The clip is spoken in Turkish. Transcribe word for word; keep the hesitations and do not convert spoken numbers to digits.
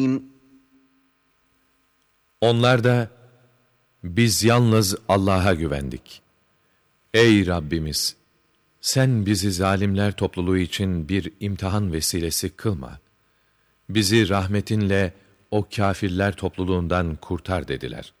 Onlar da, biz yalnız Allah'a güvendik. Ey Rabbimiz! Sen bizi zalimler topluluğu için bir imtihan vesilesi kılma. Bizi rahmetinle o kâfirler topluluğundan kurtar dediler.